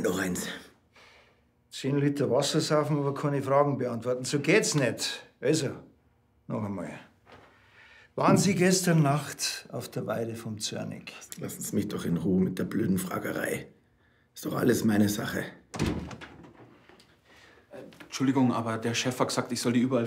Noch eins. 10 Liter Wasser saufen, aber keine Fragen beantworten. So geht's nicht. Also, noch einmal. Waren Sie gestern Nacht auf der Weide vom Zörnig? Lassen Sie mich doch in Ruhe mit der blöden Fragerei. Ist doch alles meine Sache. Entschuldigung, aber der Chef hat gesagt, ich soll die überall